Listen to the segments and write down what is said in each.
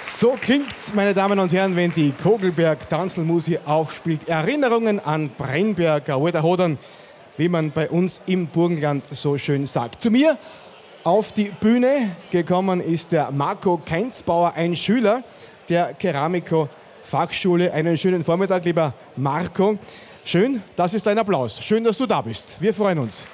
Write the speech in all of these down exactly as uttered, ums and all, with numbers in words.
So klingt's, meine Damen und Herren, wenn die Kogelberg-Tanzelmusik aufspielt. Erinnerungen an Brennberger oder Hodern, wie man bei uns im Burgenland so schön sagt. Zu mir auf die Bühne gekommen ist der Marco Keinsbauer, ein Schüler der Keramiko-Fachschule. Einen schönen Vormittag, lieber Marco. Schön, das ist ein Applaus. Schön, dass du da bist. Wir freuen uns.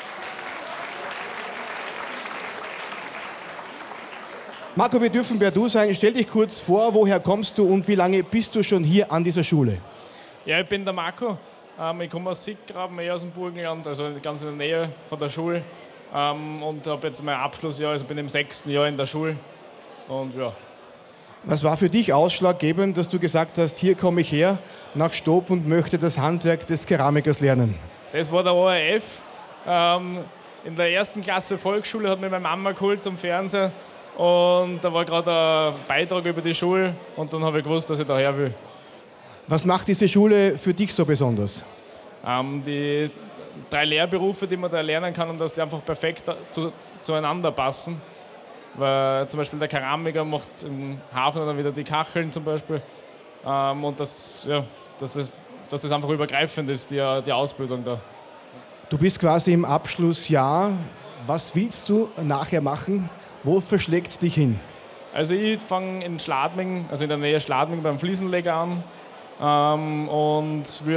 Marco, wir dürfen per Du sein. Stell dich kurz vor, woher kommst du und wie lange bist du schon hier an dieser Schule? Ja, ich bin der Marco. Ähm, ich komme aus Sickgraben, eher aus dem Burgenland, also ganz in der Nähe von der Schule. Ähm, und habe jetzt mein Abschlussjahr, also bin im sechsten Jahr in der Schule. Und ja. Was war für dich ausschlaggebend, dass du gesagt hast, hier komme ich her nach Stob und möchte das Handwerk des Keramikers lernen? Das war der O R F. Ähm, in der ersten Klasse Volksschule hat mich meine Mama geholt zum Fernsehen. Und da war gerade ein Beitrag über die Schule und dann habe ich gewusst, dass ich daher will. Was macht diese Schule für dich so besonders? Ähm, die drei Lehrberufe, die man da lernen kann, und dass die einfach perfekt zu, zueinander passen. Weil zum Beispiel der Keramiker macht im Hafen dann wieder die Kacheln zum Beispiel. Ähm, und das, ja, dass, das, dass das einfach übergreifend ist, die, die Ausbildung da. Du bist quasi im Abschlussjahr. Was willst du nachher machen? Wo verschlägt es dich hin? Also ich fange in Schladming, also in der Nähe Schladming beim Fliesenleger an. Ähm, und